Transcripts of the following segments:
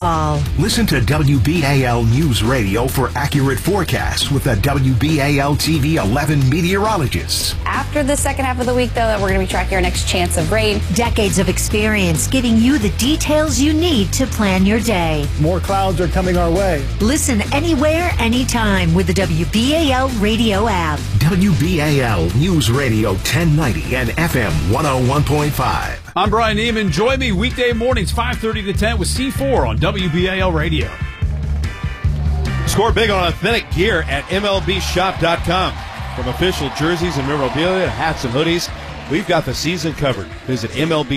fall. Listen to WBAL News Radio for accurate forecasts with the WBAL TV 11 meteorologists. After the second half of the week, though, we're going to be tracking our next chance of rain. Decades of experience giving you the details you need to plan your day. More clouds are coming our way. Listen anywhere, anytime with the WBAL radio app. WBAL News Radio 1090 and FM 101.5. I'm Brian Neiman. Join me weekday mornings 5:30 to 10 with C4 on WBAL Radio. Score big on authentic gear at MLBshop.com. From official jerseys and memorabilia to hats and hoodies, we've got the season covered. Visit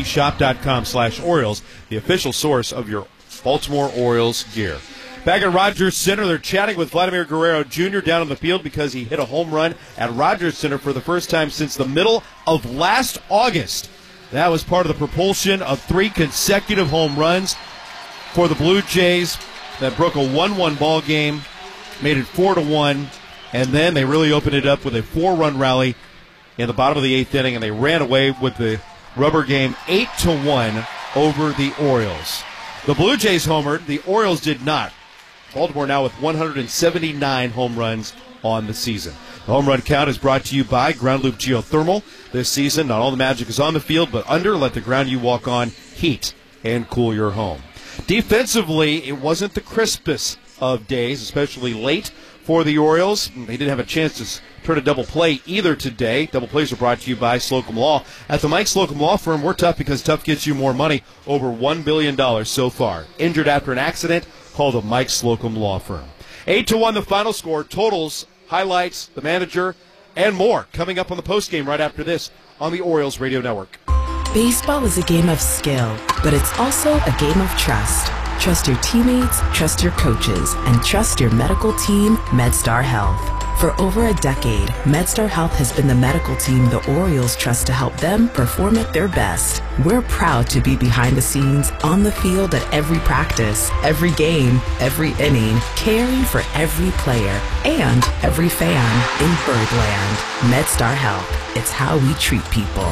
MLBshop.com/Orioles, the official source of your Baltimore Orioles gear. Back at Rogers Center, they're chatting with Vladimir Guerrero Jr. down on the field because he hit a home run at Rogers Center for the first time since the middle of last August. That was part of the propulsion of 3 consecutive home runs for the Blue Jays that broke a 1-1 ball game, made it 4-1, and then they really opened it up with a 4-run rally in the bottom of the 8th inning, and they ran away with the rubber game 8-1 over the Orioles. The Blue Jays homered, the Orioles did not. Baltimore now with 179 home runs on the season. The home run count is brought to you by Ground Loop Geothermal. This season, not all the magic is on the field, but under, let the ground you walk on heat and cool your home. Defensively, it wasn't the crispest of days, especially late for the Orioles. They didn't have a chance to turn a double play either today. Double plays are brought to you by Slocum Law. At the Mike Slocum Law Firm, we're tough because tough gets you more money, over $1 billion so far. Injured after an accident? Call the Mike Slocum Law Firm. 8-1 the final score. Totals, highlights, the manager, and more coming up on the postgame right after this on the Orioles Radio Network. Baseball is a game of skill, but it's also a game of trust. Trust your teammates, trust your coaches, and trust your medical team, MedStar Health. For over a decade, MedStar Health has been the medical team the Orioles trust to help them perform at their best. We're proud to be behind the scenes, on the field at every practice, every game, every inning, caring for every player and every fan in Birdland. MedStar Health. It's how we treat people.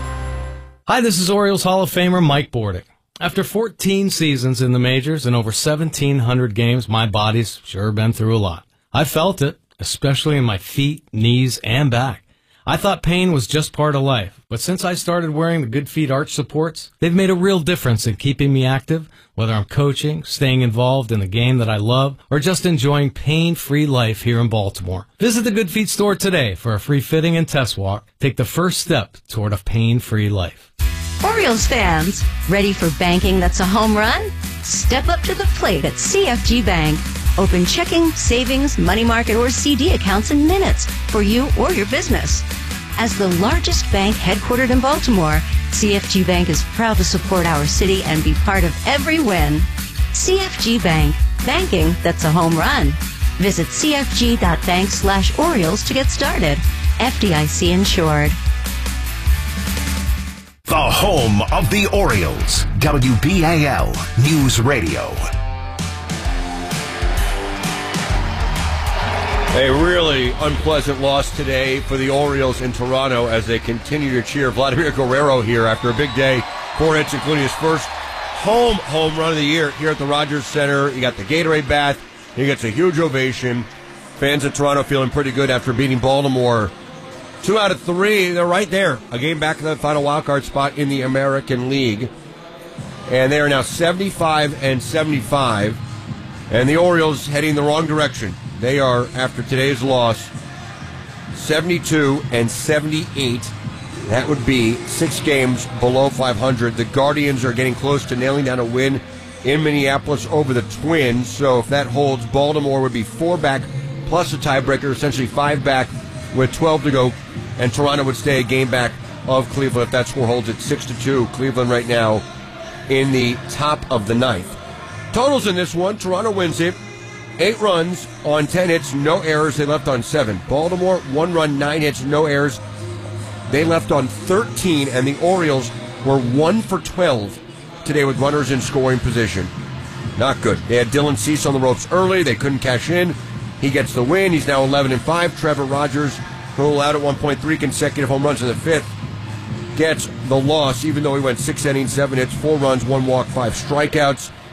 Hi, this is Orioles Hall of Famer Mike Bordick. After 14 seasons in the majors and over 1,700 games, my body's sure been through a lot. I felt it, especially in my feet, knees, and back. I thought pain was just part of life, but since I started wearing the Good Feet arch supports, they've made a real difference in keeping me active, whether I'm coaching, staying involved in the game that I love, or just enjoying pain-free life here in Baltimore. Visit the Good Feet store today for a free fitting and test walk. Take the first step toward a pain-free life. Orioles fans, ready for banking that's a home run? Step up to the plate at CFG Bank. Open checking, savings, money market, or CD accounts in minutes for you or your business. As the largest bank headquartered in Baltimore, CFG Bank is proud to support our city and be part of every win. CFG Bank, banking that's a home run. Visit cfg.bank/Orioles to get started. FDIC insured. The home of the Orioles, WBAL News Radio. A really unpleasant loss today for the Orioles in Toronto as they continue to cheer Vladimir Guerrero here after a big day. 4 hits, including his first home run of the year here at the Rogers Center. You got the Gatorade bath. He gets a huge ovation. Fans of Toronto feeling pretty good after beating Baltimore. 2 out of 3, they're right there. A game back in the final wildcard spot in the American League. And they are now 75-75. And the Orioles heading the wrong direction. They are, after today's loss, 72-78. That would be 6 games below 500. The Guardians are getting close to nailing down a win in Minneapolis over the Twins. So if that holds, Baltimore would be 4 back plus a tiebreaker, essentially 5 back with 12 to go. And Toronto would stay a game back of Cleveland if that score holds at 6-2. Cleveland right now in the top of the 9th. Totals in this one, Toronto wins it. 8 runs on 10 hits, no errors. They left on 7. Baltimore, 1 run, 9 hits, no errors. They left on 13, and the Orioles were 1 for 12 today with runners in scoring position. Not good. They had Dylan Cease on the ropes early. They couldn't cash in. He gets the win. He's now 11-5. Trevor Rogers, who allowed at 1.3 consecutive home runs in the 5th, gets the loss, even though he went 6 innings, 7 hits, 4 runs, 1 walk, 5 strikeouts.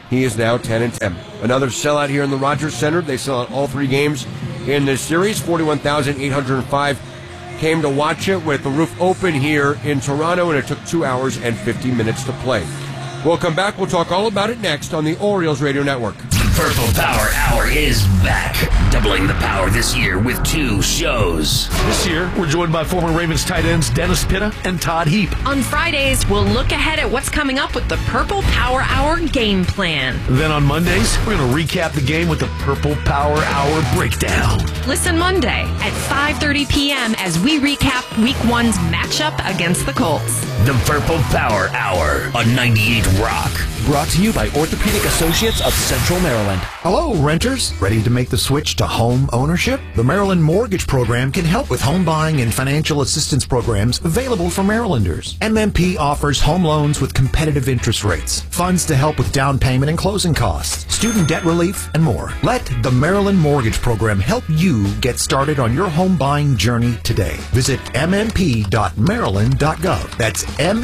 He is now 10-10. Another sellout here in the Rogers Center. They sell out all 3 games in this series. 41,805 came to watch it with the roof open here in Toronto, and it took 2 hours and 50 minutes to play. We'll come back. We'll talk all about it next on the Orioles Radio Network. Purple Power Hour is back, doubling the power this year with 2 shows. This year, we're joined by former Ravens tight ends Dennis Pitta and Todd Heap. On Fridays, we'll look ahead at what's coming up with the Purple Power Hour game plan. Then on Mondays, we're going to recap the game with the Purple Power Hour breakdown. Listen Monday at 5:30 p.m. as we recap Week 1's matchup against the Colts. The Purple Power Hour on 98 Rock. Brought to you by Orthopedic Associates of Central Maryland. Hello, renters. Ready to make the switch to home ownership? The Maryland Mortgage Program can help with home buying and financial assistance programs available for Marylanders. MMP offers home loans with competitive interest rates, funds to help with down payment and closing costs, student debt relief, and more. Let the Maryland Mortgage Program help you get started on your home buying journey today. Visit mmp.maryland.gov. That's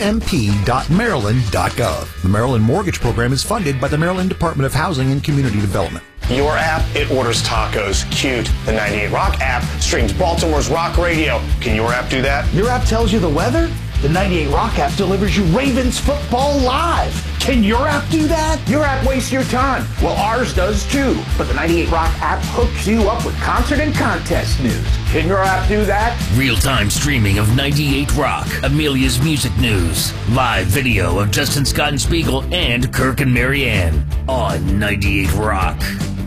mmp.maryland.gov. The Maryland Mortgage Program is funded by the Maryland Department of Housing and Community Development. Your app, it orders tacos. Cute. The 98 Rock app streams Baltimore's rock radio. Can your app do that? Your app tells you the weather? The 98 Rock app delivers you Ravens football live. Can your app do that? Your app wastes your time. Well, ours does too. But the 98 Rock app hooks you up with concert and contest news. Can your app do that? Real-time streaming of 98 Rock, Amelia's music news, live video of Justin Scott and Spiegel and Kirk and Marianne on 98 Rock.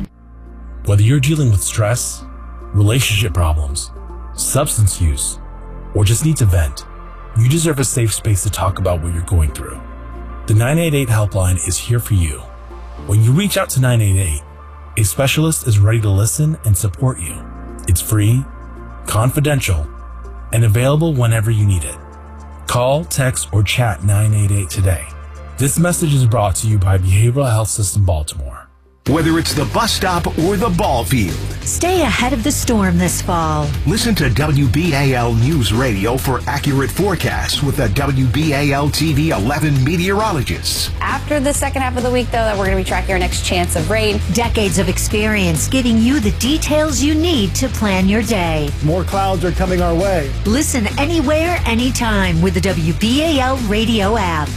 Whether you're dealing with stress, relationship problems, substance use, or just need to vent, you deserve a safe space to talk about what you're going through. The 988 helpline is here for you. When you reach out to 988, a specialist is ready to listen and support you. It's free, confidential, and available whenever you need it. Call, text, or chat 988 today. This message is brought to you by Behavioral Health System Baltimore. Whether it's the bus stop or the ball field, stay ahead of the storm this fall. Listen to WBAL News Radio for accurate forecasts with the WBAL TV 11 meteorologists. After the second half of the week, though, that we're going to be tracking our next chance of rain. Decades of experience giving you the details you need to plan your day. More clouds are coming our way. Listen anywhere, anytime with the WBAL radio app.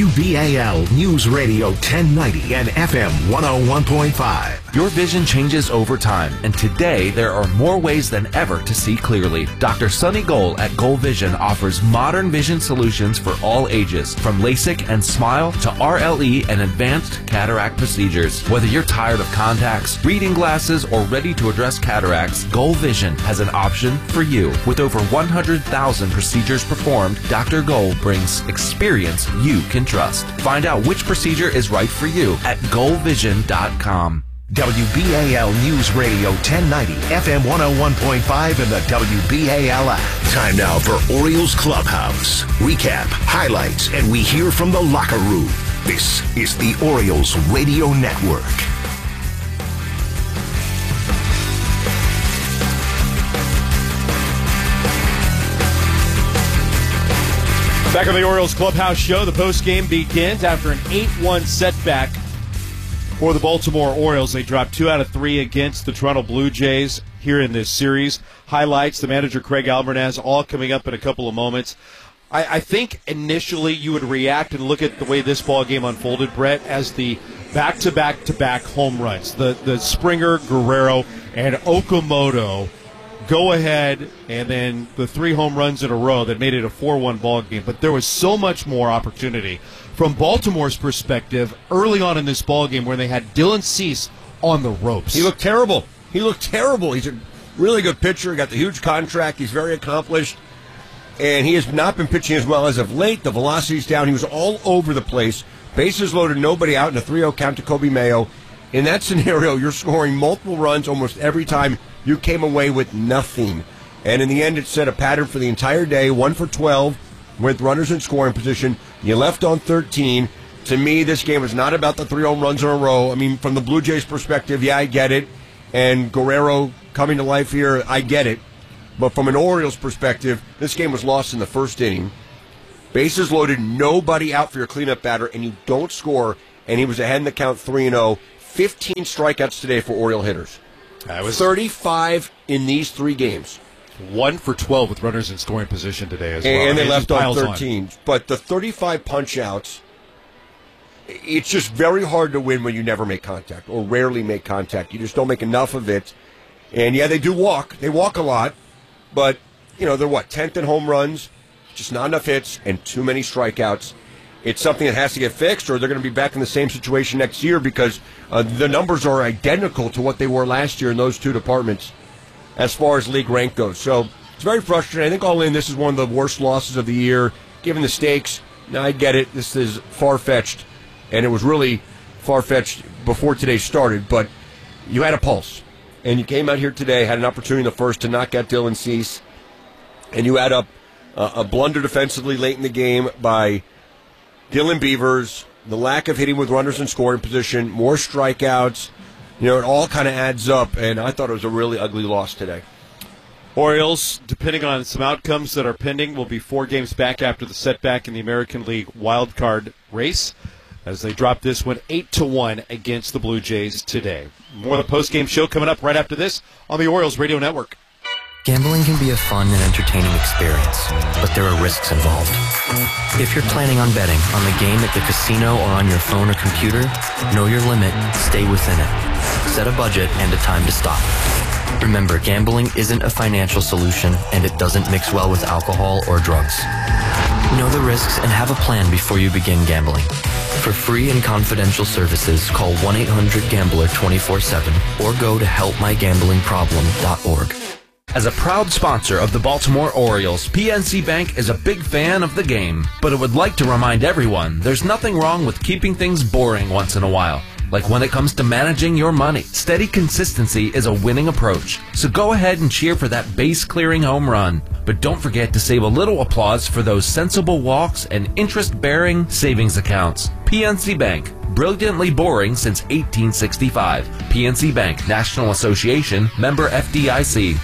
WBAL News Radio 1090 and FM 101.5. Your vision changes over time, and today there are more ways than ever to see clearly. Dr. Sonny Goal at Goal Vision offers modern vision solutions for all ages, from LASIK and SMILE to RLE and advanced cataract procedures. Whether you're tired of contacts, reading glasses, or ready to address cataracts, Goal Vision has an option for you. With over 100,000 procedures performed, Dr. Goal brings experience you can trust. Find out which procedure is right for you at goalvision.com. WBAL News Radio 1090, FM 101.5, and the WBAL app. Time now for Orioles Clubhouse. Recap, highlights, and we hear from the locker room. This is the Orioles Radio Network. Back on the Orioles Clubhouse show, the postgame begins after an 8-1 setback for the Baltimore Orioles. They dropped 2 out of 3 against the Toronto Blue Jays here in this series. Highlights, the manager Craig Albornaz, all coming up in a couple of moments. I think initially you would react and look at the way this ball game unfolded, Brett, as the back-to-back-to-back home runs. The Springer, Guerrero, and Okamoto go ahead, and then the 3 home runs in a row that made it a 4-1 ball game. But there was so much more opportunity from Baltimore's perspective early on in this ball game where they had Dylan Cease on the ropes. He looked terrible. He's a really good pitcher. He got the huge contract. He's very accomplished. And he has not been pitching as well as of late. The velocity's down. He was all over the place. Bases loaded, nobody out in a 3-0 count to Kobe Mayo. In that scenario, you're scoring multiple runs almost every time. You came away with nothing. And in the end, it set a pattern for the entire day. 1 for 12 with runners in scoring position. You left on 13. To me, this game was not about the 3 home runs in a row. I mean, from the Blue Jays' perspective, yeah, I get it. And Guerrero coming to life here, I get it. But from an Orioles perspective, this game was lost in the first inning. Bases loaded, nobody out for your cleanup batter, and you don't score and he was ahead in the count 3-0. 15 strikeouts today for Oriole hitters. That was 35 in these 3 games. 1 for 12 with runners in scoring position today as well. And they left on piles 13. But the 35 punch-outs, it's just very hard to win when you never make contact or rarely make contact. You just don't make enough of it. And, yeah, they do walk. They walk a lot. But, they're 10th in home runs, just not enough hits, and too many strikeouts. It's something that has to get fixed, or they're going to be back in the same situation next year because the numbers are identical to what they were last year in those 2 departments as far as league rank goes. So it's very frustrating. I think all in, this is one of the worst losses of the year, given the stakes. Now, I get it. This is far-fetched, and it was really far-fetched before today started, but you had a pulse. And you came out here today, had an opportunity in the first to knock out Dylan Cease, and you add up a blunder defensively late in the game by Dylan Beavers, the lack of hitting with runners in scoring position, more strikeouts. It all kind of adds up, and I thought it was a really ugly loss today. Orioles, depending on some outcomes that are pending, will be 4 games back after the setback in the American League wild card race as they drop this one 8-1 against the Blue Jays today. More of the post-game show coming up right after this on the Orioles Radio Network. Gambling can be a fun and entertaining experience, but there are risks involved. If you're planning on betting on the game at the casino or on your phone or computer, know your limit, stay within it. Set a budget and a time to stop. Remember, gambling isn't a financial solution, and it doesn't mix well with alcohol or drugs. Know the risks and have a plan before you begin gambling. For free and confidential services, call 1-800-GAMBLER 24/7 or go to helpmygamblingproblem.org. As a proud sponsor of the Baltimore Orioles, PNC Bank is a big fan of the game, but it would like to remind everyone there's nothing wrong with keeping things boring once in a while. Like when it comes to managing your money, steady consistency is a winning approach. So go ahead and cheer for that base-clearing home run. But don't forget to save a little applause for those sensible walks and interest-bearing savings accounts. PNC Bank, brilliantly boring since 1865. PNC Bank, National Association, member FDIC.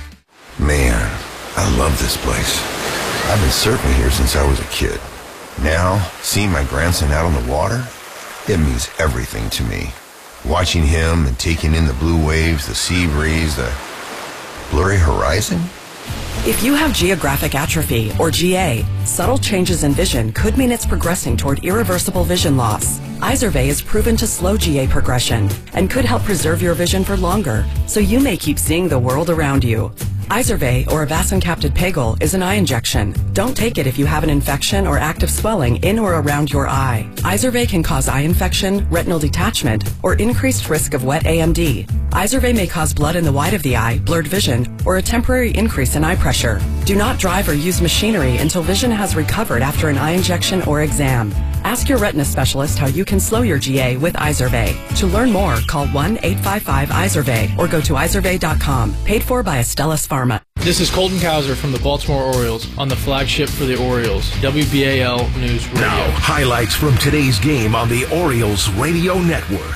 Man, I love this place. I've been surfing here since I was a kid. Now, seeing my grandson out on the water, it means everything to me. Watching him and taking in the blue waves, the sea breeze, the blurry horizon. If you have geographic atrophy, or GA, subtle changes in vision could mean it's progressing toward irreversible vision loss. Izervay is proven to slow GA progression and could help preserve your vision for longer, so you may keep seeing the world around you. Izervay, or avacincaptad pegol, is an eye injection. Don't take it if you have an infection or active swelling in or around your eye. Izervay can cause eye infection, retinal detachment, or increased risk of wet AMD. Izervay may cause blood in the white of the eye, blurred vision, or a temporary increase in eye pressure. Do not drive or use machinery until vision has recovered after an eye injection or exam. Ask your retina specialist how you can slow your GA with Izervay. To learn more, call 1-855-IZERVAY or go to izervay.com. Paid for by Astellas Pharma. This is Colton Cowser from the Baltimore Orioles on the flagship for the Orioles, WBAL News Radio. Now, highlights from today's game on the Orioles Radio Network.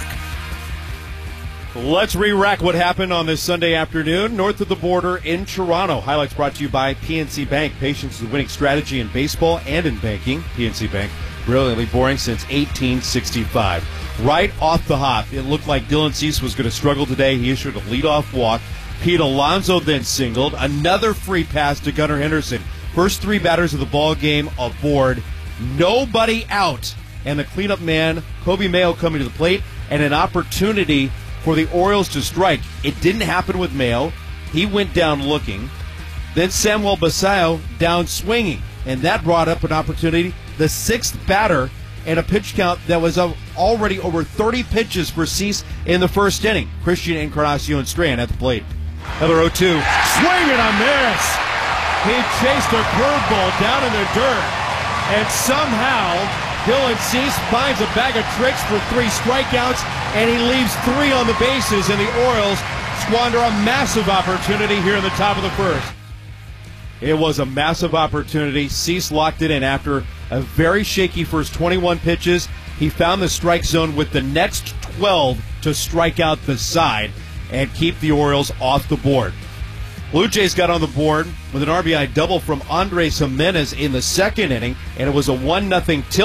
Let's re-rack what happened on this Sunday afternoon north of the border in Toronto. Highlights brought to you by PNC Bank. Patience is the winning strategy in baseball and in banking. PNC Bank, brilliantly boring since 1865. Right off the hop, it looked like Dylan Cease was going to struggle today. He issued a leadoff walk. Pete Alonso then singled. Another free pass to Gunnar Henderson. First 3 batters of the ball game aboard. Nobody out. And the cleanup man, Kobe Mayo, coming to the plate, and an opportunity for the Orioles to strike. It didn't happen with Mayo. He went down looking. Then Samuel Basallo down swinging. And that brought up an opportunity. The 6th batter and a pitch count that was already over 30 pitches for Cease in the first inning. Christian Encarnacion Strand at the plate. Another 0-2. Swing and a miss. He chased a curveball down in the dirt. And somehow Dylan Cease finds a bag of tricks for 3 strikeouts, and he leaves 3 on the bases, and the Orioles squander a massive opportunity here in the top of the first. It was a massive opportunity. Cease locked it in after a very shaky first 21 pitches. He found the strike zone with the next 12 to strike out the side and keep the Orioles off the board. Blue Jays got on the board with an RBI double from Andres Jimenez in the second inning, and it was a 1-0 tilt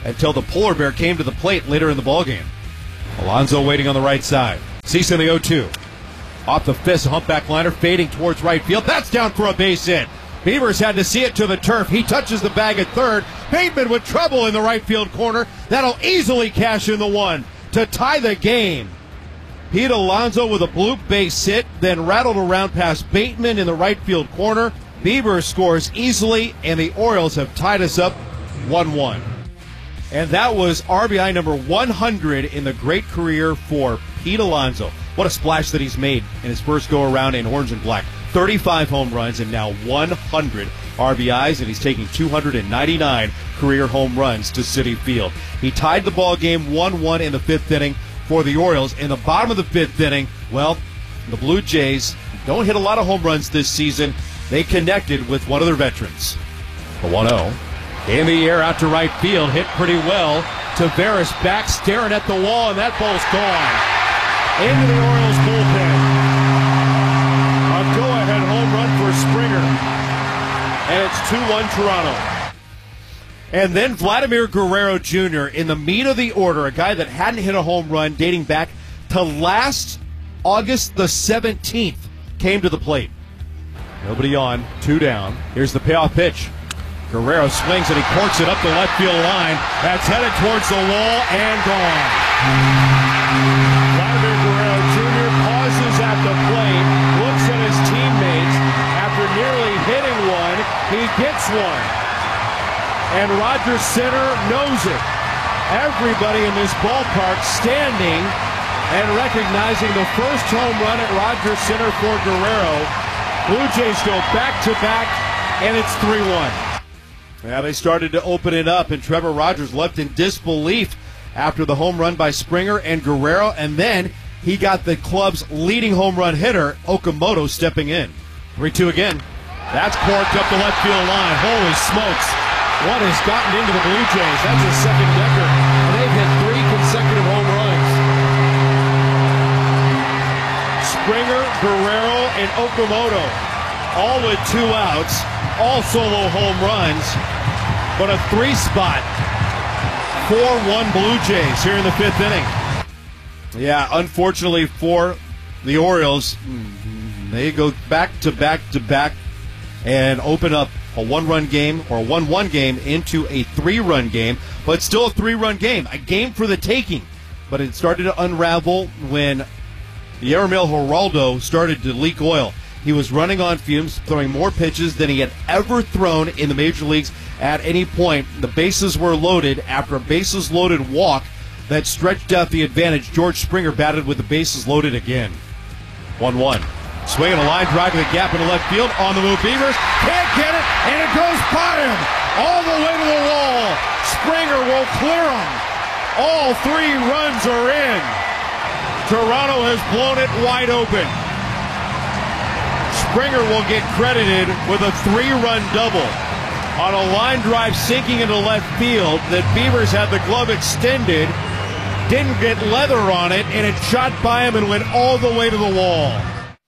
until the polar bear came to the plate later in the ballgame. Alonso waiting on the right side. Cease in the 0-2. Off the fist, humpback liner, fading towards right field. That's down for a base hit. Beavers had to see it to the turf. He touches the bag at third. Bateman with trouble in the right field corner. That'll easily cash in the one to tie the game. Pete Alonso with a bloop base hit, then rattled around past Bateman in the right field corner. Beavers scores easily, and the Orioles have tied us up 1-1. And that was RBI number 100 in the great career for Pete Alonso. What a splash that he's made in his first go-around in orange and black. 35 home runs and now 100 RBIs, and he's taking 299 career home runs to Citi Field. He tied the ball game 1-1 in the fifth inning for the Orioles. In the bottom of the fifth inning, well, the Blue Jays don't hit a lot of home runs this season. They connected with one of their veterans. The 1-0. In the air out to right field, hit pretty well. Taveras back staring at the wall, and that ball's gone. Into the Orioles bullpen. A go-ahead home run for Springer. And it's 2-1 Toronto. And then Vladimir Guerrero Jr. in the meat of the order, a guy that hadn't hit a home run dating back to last August the 17th, came to the plate. Nobody on, 2 down. Here's the payoff pitch. Guerrero swings and he corks it up the left field line. That's headed towards the wall and gone. Vladimir Guerrero Jr. pauses at the plate, looks at his teammates. After nearly hitting one, he gets one. And Rogers Center knows it. Everybody in this ballpark standing and recognizing the first home run at Rogers Center for Guerrero. Blue Jays go back-to-back, and it's 3-1. Yeah, they started to open it up, and Trevor Rogers left in disbelief after the home run by Springer and Guerrero, and then he got the club's leading home run hitter, Okamoto, stepping in. 3-2 again. That's corked up the left field line. Holy smokes. What has gotten into the Blue Jays? That's a second-decker, and they've hit 3 consecutive home runs. Springer, Guerrero, and Okamoto, all with 2 outs. All solo home runs, but a 3-spot, 4-1 Blue Jays here in the 5th inning. Yeah, unfortunately for the Orioles, they go back-to-back and open up a 1-run game or a 1-1 game into a 3-run game, but still a 3-run game, a game for the taking. But it started to unravel when Yermil Geraldo started to leak oil. He was running on fumes, throwing more pitches than he had ever thrown in the major leagues at any point. The bases were loaded. After a bases-loaded walk that stretched out the advantage, George Springer batted with the bases loaded again. 1-1. Swinging a line drive to the gap in the left field. On the move, Beavers. Can't get it, and it goes by him. All the way to the wall. Springer will clear him. All 3 runs are in. Toronto has blown it wide open. Springer will get credited with a 3-run double on a line drive sinking into left field that Beavers had the glove extended, didn't get leather on it, and it shot by him and went all the way to the wall.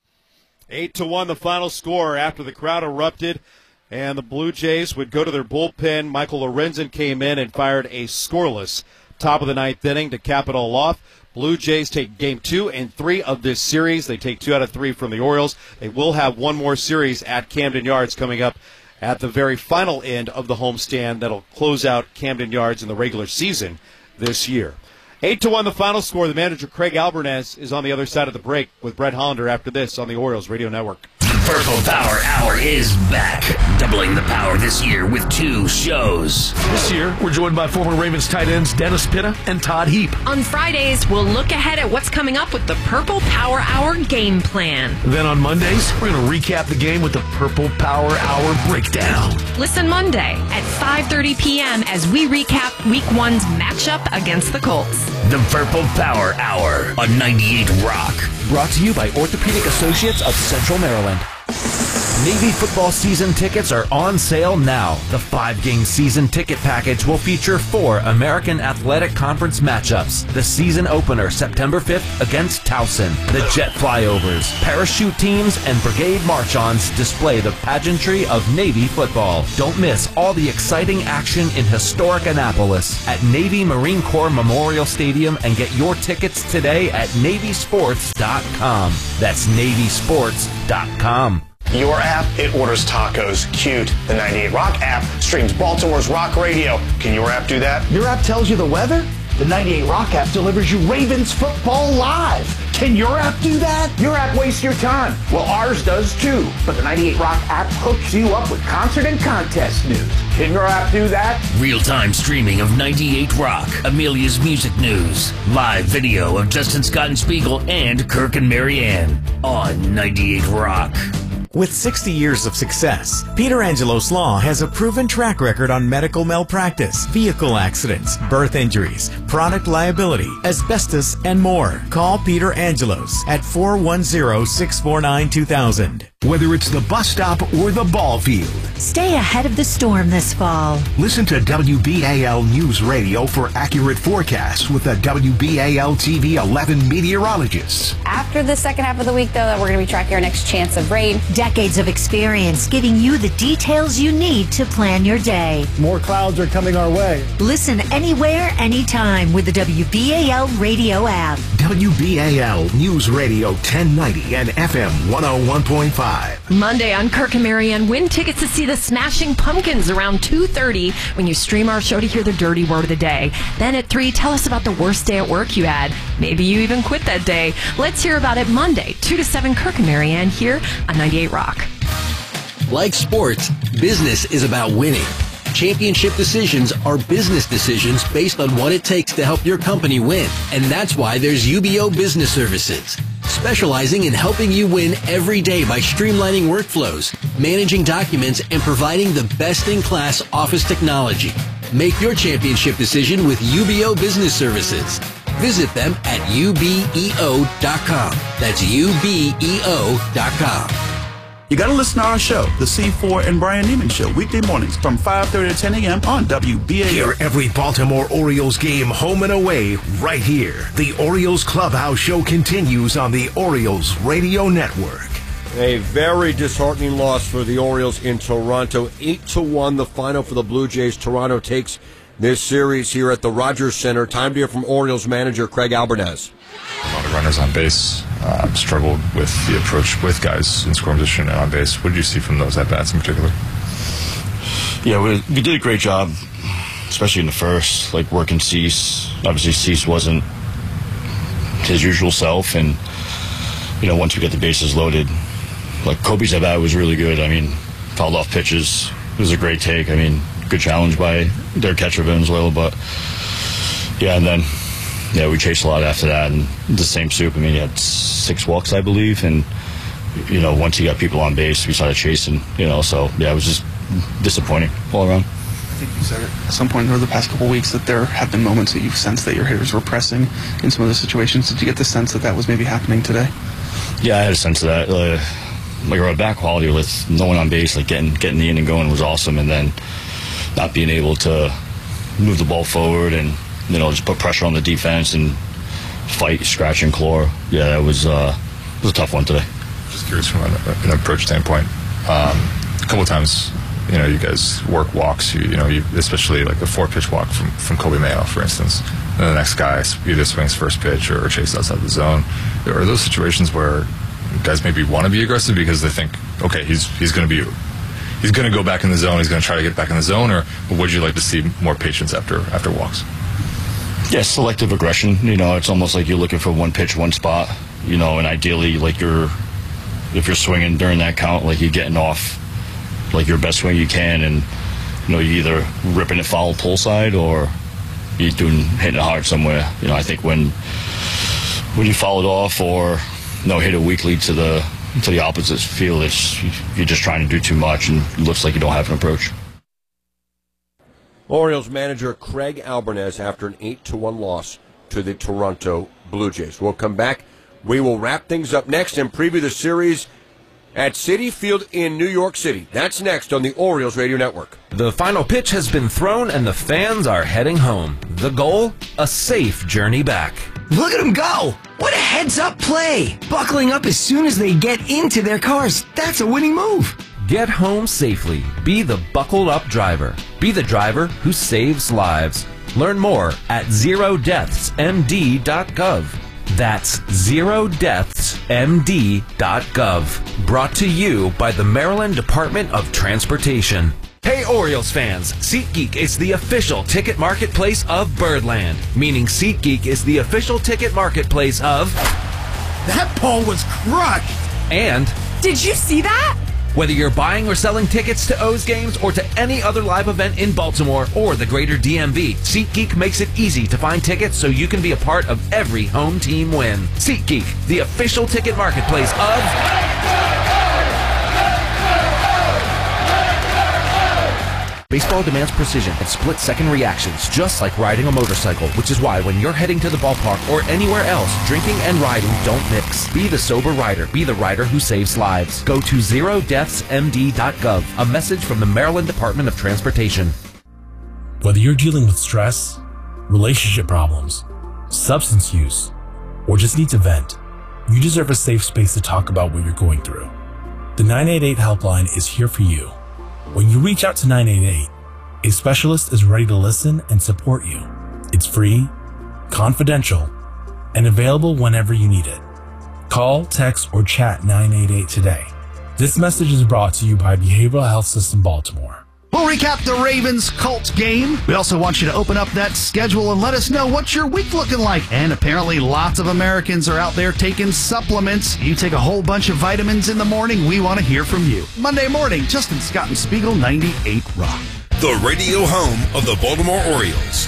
8-1 the final score after the crowd erupted, and the Blue Jays would go to their bullpen. Michael Lorenzen came in and fired a scoreless top of the 9th inning to cap it all off. Blue Jays take game 2 and 3 of this series. They take 2 out of 3 from the Orioles. They will have one more series at Camden Yards coming up at the very final end of the homestand that'll close out Camden Yards in the regular season this year. 8-1 the final score. The manager, Craig Albernaz, is on the other side of the break with Brett Hollander after this on the Orioles Radio Network. Purple Power Hour is back, doubling the power this year with 2 shows. This year, we're joined by former Ravens tight ends Dennis Pitta and Todd Heap. On Fridays, we'll look ahead at what's coming up with the Purple Power Hour game plan. Then on Mondays, we're going to recap the game with the Purple Power Hour breakdown. Listen Monday at 5:30 p.m. as we recap Week 1's matchup against the Colts. The Purple Power Hour on 98 Rock. Brought to you by Orthopedic Associates of Central Maryland. Navy football season tickets are on sale now. The 5-game season ticket package will feature 4 American Athletic Conference matchups. The season opener September 5th against Towson. The jet flyovers, parachute teams, and brigade march-ons display the pageantry of Navy football. Don't miss all the exciting action in historic Annapolis at Navy Marine Corps Memorial Stadium and get your tickets today at NavySports.com. That's NavySports.com. Your app, it orders tacos. Cute. The 98 Rock app streams Baltimore's rock radio. Can your app do that? Your app tells you the weather? The 98 Rock app delivers you Ravens football live. Can your app do that? Your app wastes your time. Well, ours does too. But the 98 Rock app hooks you up with concert and contest news. Can your app do that? Real-time streaming of 98 Rock, Amelia's music news, live video of Justin Scott and Spiegel and Kirk and Marianne on 98 Rock. With 60 years of success, Peter Angelos Law has a proven track record on medical malpractice, vehicle accidents, birth injuries, product liability, asbestos, and more. Call Peter Angelos at 410-649-2000. Whether it's the bus stop or the ball field, Stay ahead of the storm this fall. Listen to WBAL News Radio for accurate forecasts with the WBAL TV 11 meteorologists. After the second half of the week, though, that we're going to be tracking our next chance of rain. Decades of experience giving you the details you need to plan your day. More clouds are coming our way. Listen anywhere, anytime with the WBAL radio app. WBAL News Radio 1090 and FM 101.5. Monday on Kirk and Marianne, win tickets to see the Smashing Pumpkins around 2:30 when you stream our show to hear the dirty word of the day. Then at 3, tell us about the worst day at work you had. Maybe you even quit that day. Let's hear about it Monday, 2 to 7, Kirk and Marianne here on 98 Rock. Like sports, business is about winning. Championship decisions are business decisions based on what it takes to help your company win. And that's why there's UBO Business Services, specializing in helping you win every day by streamlining workflows, managing documents, and providing the best-in-class office technology. Make your championship decision with UBO Business Services. Visit them at ubeo.com. That's ubeo.com. You got to listen to our show, The C4 and Brian Neiman Show, weekday mornings from 5:30 to 10 a.m. on WBAL. Hear every Baltimore Orioles game home and away right here. The Orioles Clubhouse Show continues on the Orioles Radio Network. A very disheartening loss for the Orioles in Toronto. 8-1, the final for the Blue Jays. Toronto takes this series here at the Rogers Center. Time to hear from Orioles manager Craig Albernaz. A lot of runners on base. Struggled with the approach with guys in scoring position and on base. What did you see from those at-bats in particular? Yeah, we did a great job, especially in the first, like working Cease. Obviously, Cease wasn't his usual self, and, you know, once we got the bases loaded, like Kobe's at-bat was really good. I mean, fouled off pitches. It was a great take. I mean, good challenge by their catcher, Venezuela, but, yeah, and then... yeah, we chased a lot after that, and the same soup. I mean, he had 6 walks, I believe, and, you know, once he got people on base, we started chasing, you know, so, yeah, it was just disappointing all around. I think you said it at some point over the past couple of weeks that there have been moments that you've sensed that your hitters were pressing in some of the situations. Did you get the sense that that was maybe happening today? Yeah, I had a sense of that. Like, our bat quality with no one on base, like, getting the inning going was awesome, and then not being able to move the ball forward and, you know, just put pressure on the defense and fight, scratch, and claw. Yeah, that was a tough one today. Just curious from an approach standpoint. A couple of times, you know, you guys work walks. You know, especially like a 4-pitch walk from Kobe Mayo, for instance. And the next guy either swings first pitch or chases outside the zone. Are those situations where guys maybe want to be aggressive because they think, okay, he's going to go back in the zone. He's going to try to get back in the zone, or would you like to see more patience after walks? Yeah, selective aggression. You know, it's almost like you're looking for one pitch, one spot. You know, and ideally, like if you're swinging during that count, like you're getting off like your best swing you can, and, you know, you're either ripping it foul pull side or you're hitting it hard somewhere. You know, I think when you foul it off or, you know, hit it weakly to the opposite field, you're just trying to do too much, and it looks like you don't have an approach. Orioles manager Craig Albernaz after an 8-1 loss to the Toronto Blue Jays. We'll come back. We will wrap things up next and preview the series at Citi Field in New York City. That's next on the Orioles Radio Network. The final pitch has been thrown and the fans are heading home. The goal? A safe journey back. Look at them go! What a heads-up play! Buckling up as soon as they get into their cars. That's a winning move. Get home safely. Be the buckled up driver. Be the driver who saves lives. Learn more at zerodeathsmd.gov. That's zerodeathsmd.gov. Brought to you by the Maryland Department of Transportation. Hey Orioles fans, SeatGeek is the official ticket marketplace of Birdland, meaning SeatGeek is the official ticket marketplace of... That ball was crushed! And... Did you see that? Whether you're buying or selling tickets to O's games or to any other live event in Baltimore or the greater DMV, SeatGeek makes it easy to find tickets so you can be a part of every home team win. SeatGeek, the official ticket marketplace of... Baseball demands precision and split-second reactions, just like riding a motorcycle, which is why when you're heading to the ballpark or anywhere else, drinking and riding don't mix. Be the sober rider. Be the rider who saves lives. Go to zerodeathsmd.gov. A message from the Maryland Department of Transportation. Whether you're dealing with stress, relationship problems, substance use, or just need to vent, you deserve a safe space to talk about what you're going through. The 988 helpline is here for you. When you reach out to 988, a specialist is ready to listen and support you. It's free, confidential, and available whenever you need it. Call, text, or chat 988 today. This message is brought to you by Behavioral Health System Baltimore. We'll recap the Ravens-Colts game. We also want you to open up that schedule and let us know what's your week looking like. And apparently lots of Americans are out there taking supplements. You take a whole bunch of vitamins in the morning, we want to hear from you. Monday morning, Justin Scott and Spiegel, 98 Rock. The radio home of the Baltimore Orioles,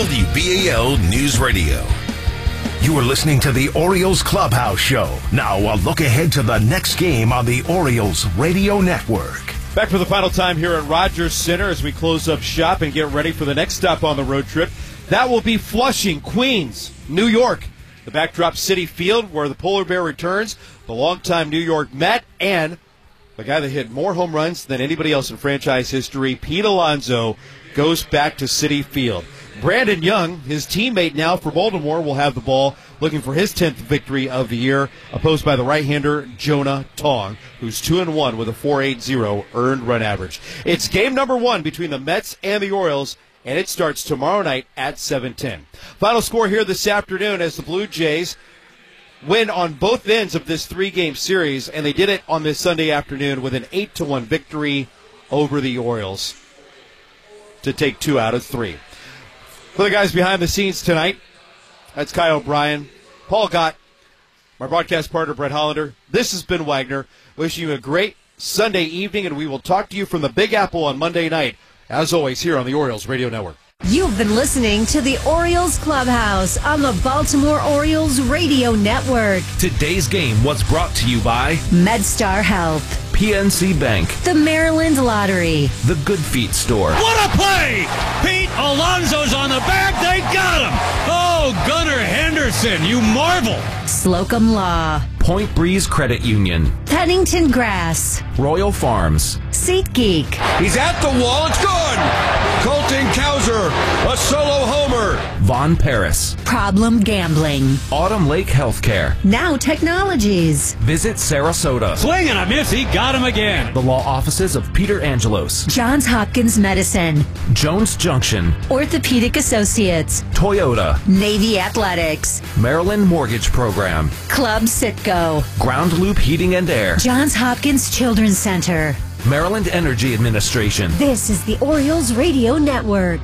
WBAL News Radio. You are listening to the Orioles Clubhouse Show. Now a look ahead to the next game on the Orioles Radio Network. Back for the final time here at Rogers Center as we close up shop and get ready for the next stop on the road trip. That will be Flushing, Queens, New York. The backdrop Citi Field where the Polar Bear returns, the longtime New York Met, and the guy that hit more home runs than anybody else in franchise history, Pete Alonso, goes back to Citi Field. Brandon Young, his teammate now for Baltimore, will have the ball looking for his 10th victory of the year, opposed by the right-hander Jonah Tong, who's 2-1 with a .480 earned run average. It's game number 1 between the Mets and the Orioles, and it starts tomorrow night at 7:10. Final score here this afternoon as the Blue Jays win on both ends of this 3-game series, and they did it on this Sunday afternoon with an 8-1 victory over the Orioles to take 2 out of 3. For the guys behind the scenes tonight, that's Kai O'Brien, Paul Gott, my broadcast partner Brett Hollander. This has been Wagner. Wishing you a great Sunday evening, and we will talk to you from the Big Apple on Monday night, as always, here on the Orioles Radio Network. You've been listening to the Orioles Clubhouse on the Baltimore Orioles Radio Network. Today's game was brought to you by MedStar Health, PNC Bank, the Maryland Lottery, the Good Feet Store. What a play! Pete Alonso's on the back. They got him. Oh, Gunnar Henderson, you marvel. Slocum Law, Point Breeze Credit Union, Pennington Grass, Royal Farms, SeatGeek. He's at the wall. It's good. Colton Cowser, a solo homer. Von Paris, Problem Gambling, Autumn Lake Healthcare, Now Technologies. Visit Sarasota. Swing and a miss. He got him again. The law offices of Peter Angelos, Johns Hopkins Medicine, Jones Junction, Orthopedic Associates, Toyota, Navy Athletics, Maryland Mortgage Program, Club Citgo, Ground Loop Heating and Air, Johns Hopkins Children's Center, Maryland Energy Administration. This is the Orioles Radio Network.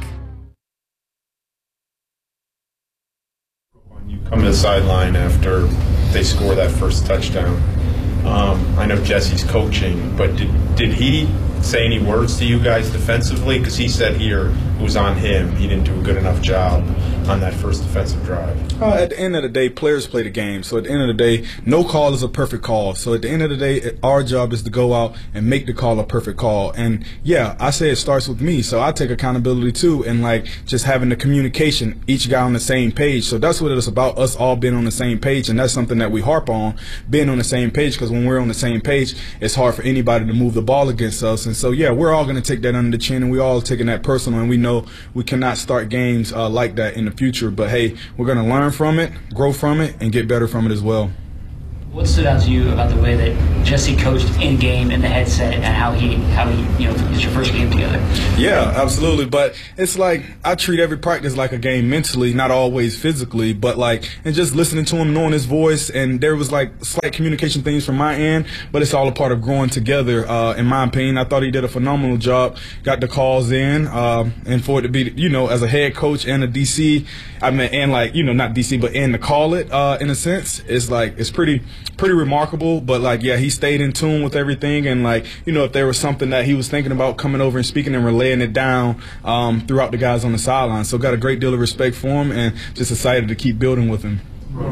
You come to the sideline after they score that first touchdown. I know Jesse's coaching, but did he say any words to you guys defensively? Because he said here it was on him. He didn't do a good enough job on that first defensive drive? At the end of the day, players play the game. So at the end of the day, no call is a perfect call. So at the end of the day, our job is to go out and make the call a perfect call. And yeah, I say it starts with me. So I take accountability too, and like just having the communication, each guy on the same page. So that's what it's about, us all being on the same page. And that's something that we harp on, being on the same page, because when we're on the same page, it's hard for anybody to move the ball against us. And so yeah, we're all going to take that under the chin, and we all taking that personal, and we know we cannot start games like that in the future. But hey, we're going to learn from it, grow from it, and get better from it as well. What stood out to you about the way that Jesse coached in game in the headset, and how he it's your first game together? Yeah, absolutely. But it's like I treat every practice like a game mentally, not always physically, but like, and just listening to him, knowing his voice, and there was like slight communication things from my end, but it's all a part of growing together. In my opinion, I thought he did a phenomenal job. Got the calls in, and for it to be, as a head coach and a DC, and like, not DC, but and to call it, in a sense, it's like it's pretty remarkable. But like, yeah, he stayed in tune with everything, and like, if there was something that he was thinking about coming over and speaking and relaying it down throughout the guys on the sideline. So got a great deal of respect for him, and just excited to keep building with him.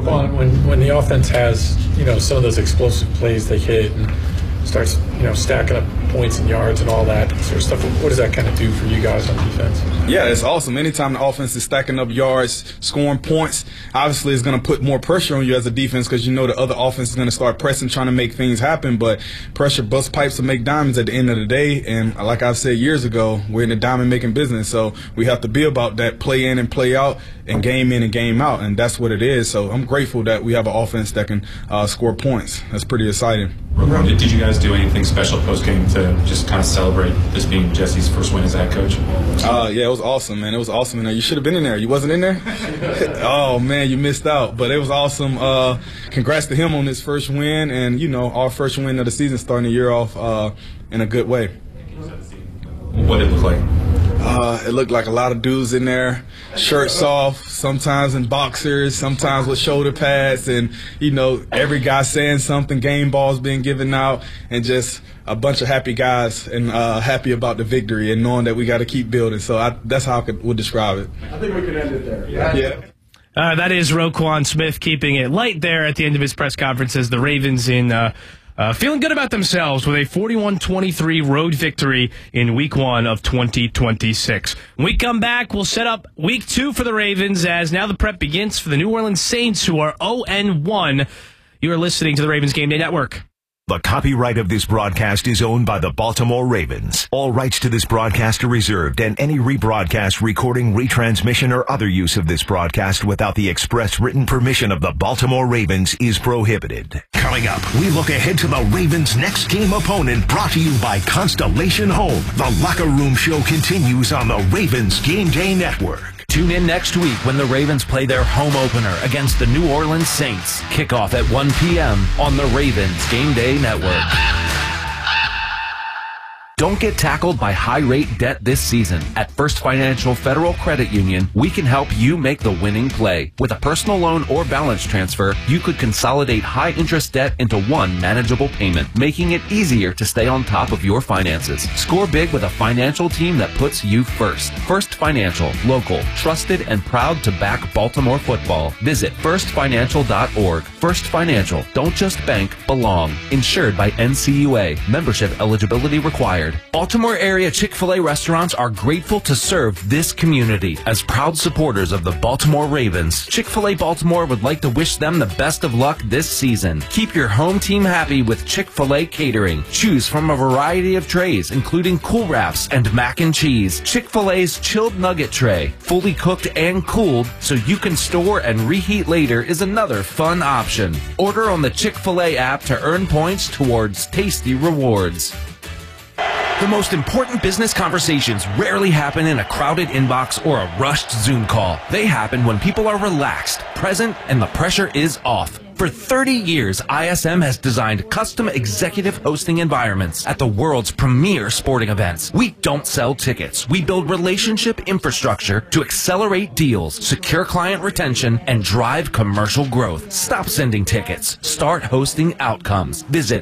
When the offense has some of those explosive plays they hit and starts stacking up points and yards and all that sort of stuff, what does that kind of do for you guys on defense? Yeah, it's awesome. Anytime the offense is stacking up yards, scoring points, obviously it's going to put more pressure on you as a defense, because the other offense is going to start pressing, trying to make things happen. But pressure busts pipes to make diamonds at the end of the day. And like I've said years ago, we're in the diamond making business, so we have to be about that play in and play out, and game in and game out, and that's what it is. So I'm grateful that we have an offense that can score points. That's pretty exciting. Did you guys do anything special post-game to just kind of celebrate this being Jesse's first win as a head coach? Yeah, it was awesome, man. It was awesome in there. You should have been in there. You wasn't in there? Oh, man, you missed out. But it was awesome. Congrats to him on his first win, and, our first win of the season, starting the year off in a good way. What did it look like? It looked like a lot of dudes in there, shirts off, sometimes in boxers, sometimes with shoulder pads, and, every guy saying something, game balls being given out, and just a bunch of happy guys, and happy about the victory, and knowing that we got to keep building. So that's how I would describe it. I think we can end it there. Yeah. That is Roquan Smith keeping it light there at the end of his press conferences. The Ravens feeling good about themselves with a 41-23 road victory in Week 1 of 2026. When we come back, we'll set up Week 2 for the Ravens, as now the prep begins for the New Orleans Saints, who are 0-1. You are listening to the Ravens Game Day Network. The copyright of this broadcast is owned by the Baltimore Ravens. All rights to this broadcast are reserved, and any rebroadcast, recording, retransmission, or other use of this broadcast without the express written permission of the Baltimore Ravens is prohibited. Coming up, we look ahead to the Ravens' next game opponent, brought to you by Constellation Home. The Locker Room Show continues on the Ravens Game Day Network. Tune in next week when the Ravens play their home opener against the New Orleans Saints. Kickoff at 1 p.m. on the Ravens Game Day Network. Don't get tackled by high-rate debt this season. At First Financial Federal Credit Union, we can help you make the winning play. With a personal loan or balance transfer, you could consolidate high-interest debt into one manageable payment, making it easier to stay on top of your finances. Score big with a financial team that puts you first. First Financial, local, trusted, and proud to back Baltimore football. Visit firstfinancial.org. First Financial, don't just bank, belong. Insured by NCUA. Membership eligibility required. Baltimore area Chick-fil-A restaurants are grateful to serve this community. As proud supporters of the Baltimore Ravens, Chick-fil-A Baltimore would like to wish them the best of luck this season. Keep your home team happy with Chick-fil-A catering. Choose from a variety of trays, including Cool Wraps and mac and cheese. Chick-fil-A's chilled nugget tray, fully cooked and cooled so you can store and reheat later, is another fun option. Order on the Chick-fil-A app to earn points towards tasty rewards. The most important business conversations rarely happen in a crowded inbox or a rushed Zoom call. They happen when people are relaxed, present, and the pressure is off. For 30 years, ISM has designed custom executive hosting environments at the world's premier sporting events. We don't sell tickets. We build relationship infrastructure to accelerate deals, secure client retention, and drive commercial growth. Stop sending tickets. Start hosting outcomes. Visit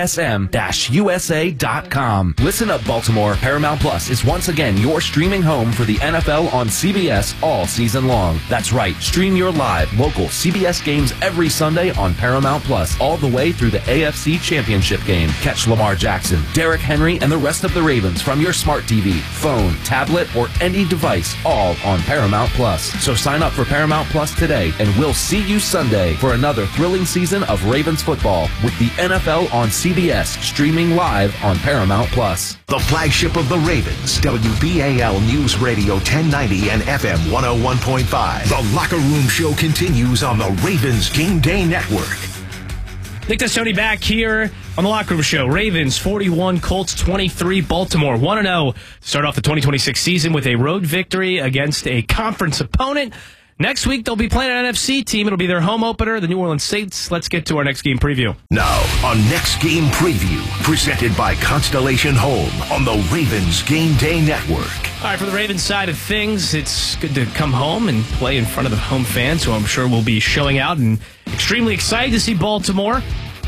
ism-usa.com. Listen up, Baltimore. Paramount Plus is once again your streaming home for the NFL on CBS all season long. That's right. Stream your live, local CBS games every Sunday on Paramount Plus, all the way through the AFC Championship game. Catch Lamar Jackson, Derrick Henry, and the rest of the Ravens from your smart TV, phone, tablet, or any device, all on Paramount Plus. So sign up for Paramount Plus today, and we'll see you Sunday for another thrilling season of Ravens football with the NFL on CBS, streaming live on Paramount Plus. The flagship of the Ravens, WBAL News Radio 1090 and FM 101.5. The Locker Room Show continues on the Ravens Game Day Network. Nick Testoni back here on the Locker Room Show. Ravens 41, Colts 23, Baltimore 1-0 to start off the 2026 season with a road victory against a conference opponent. Next week, they'll be playing an NFC team. It'll be their home opener, the New Orleans Saints. Let's get to our next game preview. Now, on Next Game Preview, presented by Constellation Home on the Ravens Game Day Network. All right, for the Ravens side of things, it's good to come home and play in front of the home fans, who I'm sure will be showing out, and extremely excited to see Baltimore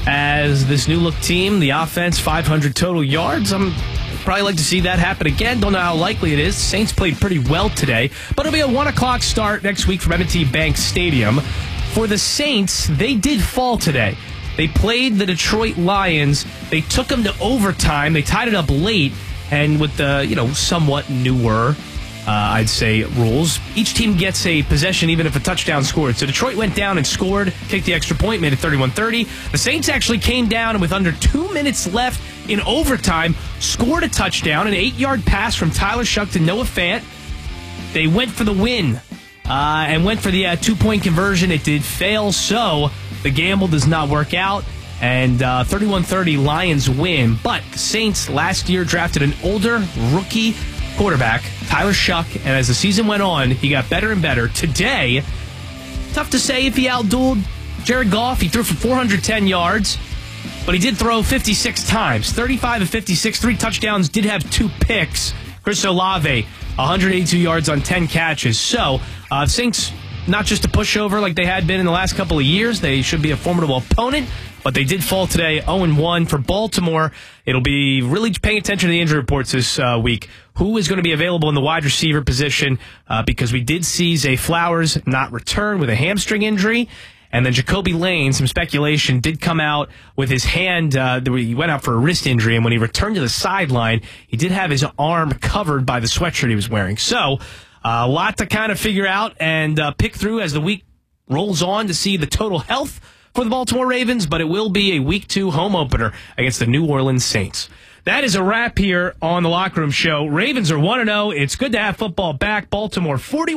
as this new-look team. The offense, 500 total yards. I'm probably like to see that happen again. Don't know how likely it is. Saints played pretty well today, but it'll be a 1 o'clock start next week from M&T Bank Stadium. For the Saints, they did fall today. They played the Detroit Lions. They took them to overtime. They tied it up late, and with the somewhat newer, I'd say, rules, each team gets a possession even if a touchdown scored. So Detroit went down and scored, kicked the extra point, made it 31-30. The Saints actually came down, and with under 2 minutes left in overtime, scored a touchdown, an 8-yard pass from Tyler Shuck to Noah Fant. They went for the win and went for the 2-point conversion. It did fail, so the gamble does not work out, and 31-30 Lions win. But the Saints last year drafted an older rookie quarterback, Tyler Shuck, and as the season went on, he got better and better. Today, tough to say if he outdueled Jared Goff. He threw for 410 yards, but he did throw 56 times, 35 of 56, 3 touchdowns, did have 2 picks. Chris Olave, 182 yards on 10 catches. So, Saints, not just a pushover like they had been in the last couple of years. They should be a formidable opponent, but they did fall today, 0-1. For Baltimore, it'll be really paying attention to the injury reports this week. Who is going to be available in the wide receiver position? Because we did see Zay Flowers not return with a hamstring injury. And then Jacoby Lane, some speculation, did come out with his hand. He went out for a wrist injury, and when he returned to the sideline, he did have his arm covered by the sweatshirt he was wearing. So, a lot to kind of figure out and pick through as the week rolls on to see the total health for the Baltimore Ravens, but it will be a Week 2 home opener against the New Orleans Saints. That is a wrap here on the Locker Room Show. Ravens are 1-0. It's good to have football back. Baltimore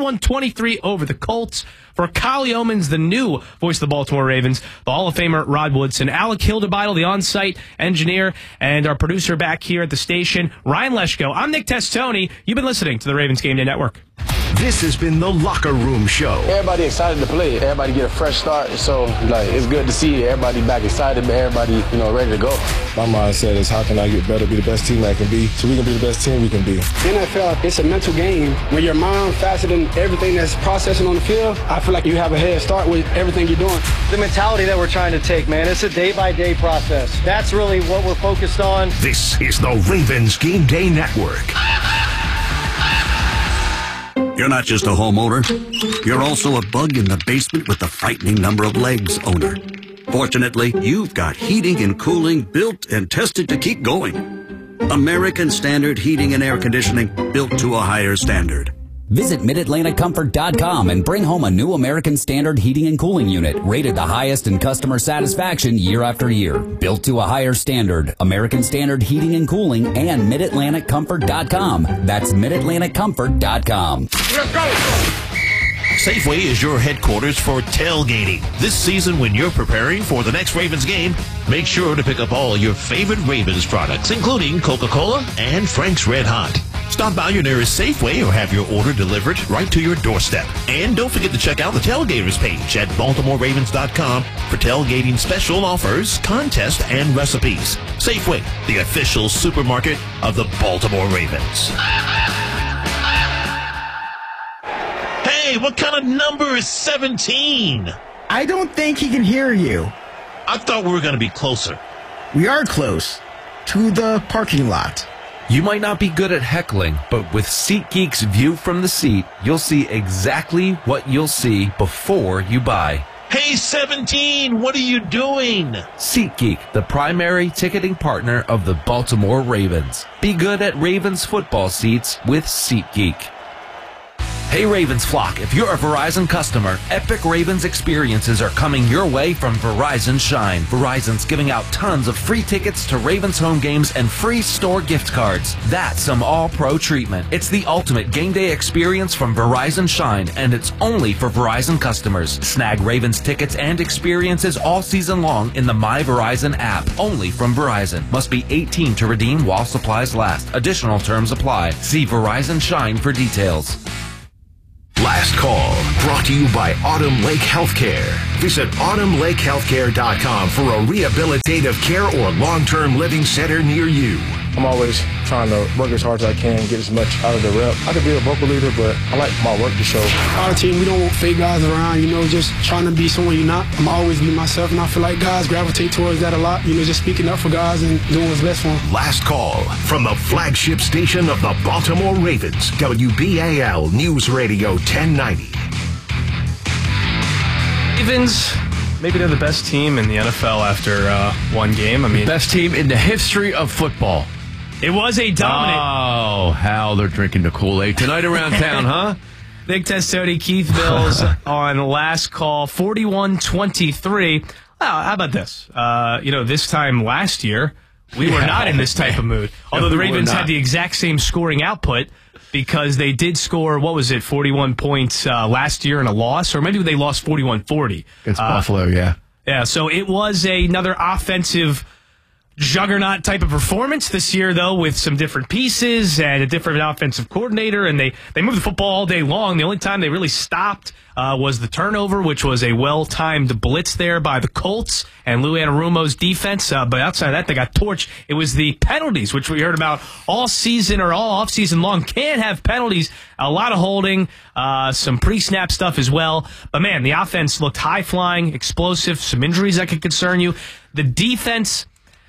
41-23 over the Colts. For Kyle Yeomans, the new voice of the Baltimore Ravens, the Hall of Famer Rod Woodson, Alec Hildebeidel, the on-site engineer, and our producer back here at the station, Ryan Leshko. I'm Nick Testoni. You've been listening to the Ravens Game Day Network. This has been the Locker Room Show. Everybody excited to play. Everybody get a fresh start. So, it's good to see everybody back excited, but everybody, ready to go. My mindset is, how can I get better, be the best team I can be, so we can be the best team we can be. NFL, it's a mental game. When your mind faster than everything that's processing on the field, I feel like you have a head start with everything you're doing. The mentality that we're trying to take, man, it's a day-by-day process. That's really what we're focused on. This is the Ravens Game Day Network. You're not just a homeowner. You're also a bug in the basement with the frightening number of legs owner. Fortunately, you've got heating and cooling built and tested to keep going. American Standard Heating and Air Conditioning, built to a higher standard. Visit MidAtlanticComfort.com and bring home a new American Standard heating and cooling unit, rated the highest in customer satisfaction year after year. Built to a higher standard, American Standard Heating and Cooling, and MidAtlanticComfort.com. That's MidAtlanticComfort.com. Let's go! Safeway is your headquarters for tailgating. This season, when you're preparing for the next Ravens game, make sure to pick up all your favorite Ravens products, including Coca-Cola and Frank's Red Hot. Stop by your nearest Safeway or have your order delivered right to your doorstep. And don't forget to check out the Tailgaters page at BaltimoreRavens.com for tailgating special offers, contests, and recipes. Safeway, the official supermarket of the Baltimore Ravens. Hey, what kind of number is 17? I don't think he can hear you. I thought we were going to be closer. We are close to the parking lot. You might not be good at heckling, but with SeatGeek's view from the seat, you'll see exactly what you'll see before you buy. Hey, 17, what are you doing? SeatGeek, the primary ticketing partner of the Baltimore Ravens. Be good at Ravens football seats with SeatGeek. Hey Ravens flock, if you're a Verizon customer, epic Ravens experiences are coming your way from Verizon Shine. Verizon's giving out tons of free tickets to Ravens home games and free store gift cards. That's some all-pro treatment. It's the ultimate game day experience from Verizon Shine, and it's only for Verizon customers. Snag Ravens tickets and experiences all season long in the My Verizon app, only from Verizon. Must be 18 to redeem while supplies last. Additional terms apply. See Verizon Shine for details. Last call, brought to you by Autumn Lake Healthcare. Visit autumnlakehealthcare.com for a rehabilitative care or long-term living center near you. I'm always trying to work as hard as I can, get as much out of the rep. I could be a vocal leader, but I like my work to show. Our team, we don't want fake guys around, just trying to be someone you're not. I'm always be myself, and I feel like guys gravitate towards that a lot, just speaking up for guys and doing what's best for them. Last call from the flagship station of the Baltimore Ravens, WBAL News Radio 1090. Ravens, maybe they're the best team in the NFL after one game. Best team in the history of football. It was a dominant. Oh, how they're drinking the Kool-Aid tonight around town, huh? Nick Testoni, Keith Bills on last call, 41-23. How about this? This time last year, we were not in this type of mood. Although the Ravens had the exact same scoring output because they did score, 41 points last year in a loss, or maybe they lost 41-40. Against Buffalo, yeah. Yeah, so it was another offensive juggernaut type of performance this year, though, with some different pieces and a different offensive coordinator, and they moved the football all day long. The only time they really stopped was the turnover, which was a well-timed blitz there by the Colts and Lou Anarumo's defense. But outside of that, they got torched. It was the penalties, which we heard about all season or all offseason long. Can't have penalties. A lot of holding, some pre-snap stuff as well. But, man, the offense looked high-flying, explosive, some injuries that could concern you. The defense...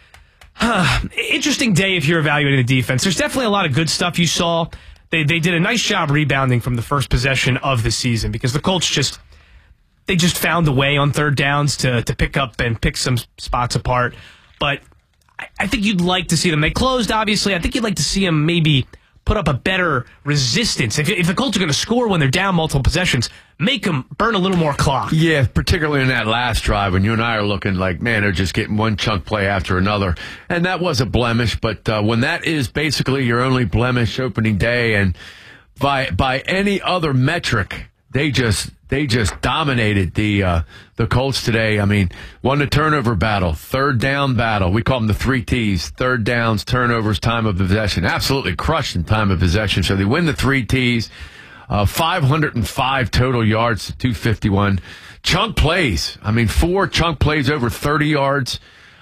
interesting day if you're evaluating the defense. There's definitely a lot of good stuff you saw. They did a nice job rebounding from the first possession of the season because the Colts just found a way on third downs to pick up and pick some spots apart. But I think you'd like to see them. They closed, obviously. I think you'd like to see them maybe put up a better resistance. If the Colts are going to score when they're down multiple possessions, make them burn a little more clock. Yeah, particularly in that last drive when you and I are looking like, man, they're just getting one chunk play after another. And that was a blemish, but when that is basically your only blemish opening day, and by any other metric, they just dominated the Colts today. Won the turnover battle, third down battle. We call them the 3 T's: third downs, turnovers, time of possession. Absolutely crushed in time of possession. So they win the 3 T's. 505 total yards to 251. Chunk plays. 4 chunk plays over 30 yards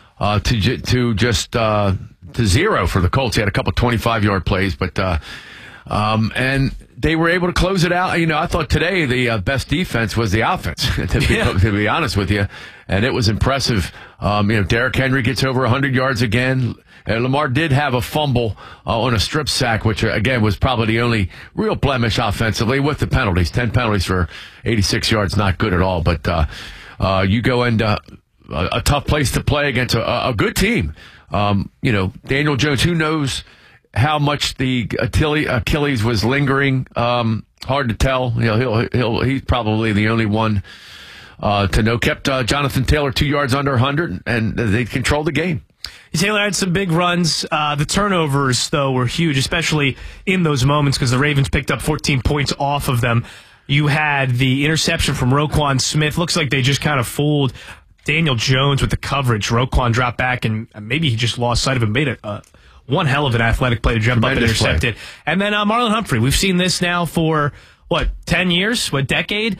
to zero for the Colts. He had a couple 25-yard plays, but and they were able to close it out. I thought today the best defense was the offense, to be honest with you, and it was impressive. Derrick Henry gets over 100 yards again. Lamar did have a fumble on a strip sack, which, again, was probably the only real blemish offensively with the penalties. 10 penalties for 86 yards, not good at all. But you go into a tough place to play against a good team. Daniel Jones, who knows how much the Achilles was lingering. Hard to tell. He's probably the only one to know. Kept Jonathan Taylor 2 yards under 100, and they controlled the game. Taylor had some big runs. The turnovers, though, were huge, especially in those moments because the Ravens picked up 14 points off of them. You had the interception from Roquan Smith. Looks like they just kind of fooled Daniel Jones with the coverage. Roquan dropped back, and maybe he just lost sight of him. Made one hell of an athletic play to jump up and intercept it. And then Marlon Humphrey. We've seen this now for, 10 years? Decade?